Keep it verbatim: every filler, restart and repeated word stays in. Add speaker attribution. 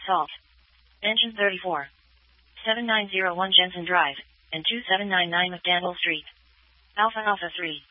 Speaker 1: Salt. Engine thirty-four. seven nine zero one Jensen Drive, and two seven nine nine McDaniel Street. Alpha Alpha three.